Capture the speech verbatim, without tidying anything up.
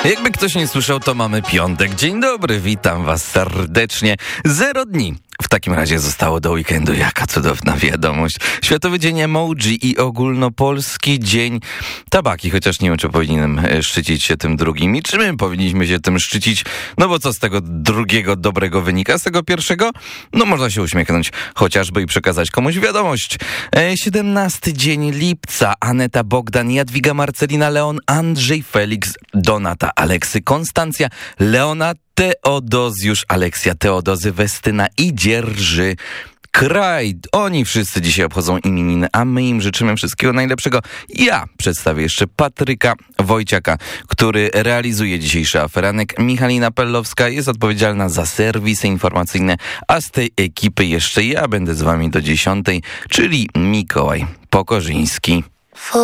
Jakby ktoś nie słyszał, to mamy piątek. Dzień dobry, witam was serdecznie. Zero dni. W takim razie zostało do weekendu. Jaka cudowna wiadomość. Światowy Dzień Emoji i ogólnopolski Dzień Tabaki. Chociaż nie wiem, czy powinienem szczycić się tym drugim i czy my powinniśmy się tym szczycić. No bo co z tego drugiego dobrego wynika? Z tego pierwszego? No można się uśmiechnąć chociażby i przekazać komuś wiadomość. siedemnasty dzień lipca. Aneta, Bogdan, Jadwiga, Marcelina, Leon, Andrzej, Felix, Donata, Aleksy, Konstancja, Leona, Teodozjusz, Aleksja, Teodozy, Westyna i Dzierży Kraj. Oni wszyscy dzisiaj obchodzą imieniny, a my im życzymy wszystkiego najlepszego. Ja przedstawię jeszcze Patryka Wojciaka, który realizuje dzisiejszy aferanek. Michalina Pellowska jest odpowiedzialna za serwisy informacyjne, a z tej ekipy jeszcze ja będę z wami do dziesiątej, czyli Mikołaj Pokorzyński.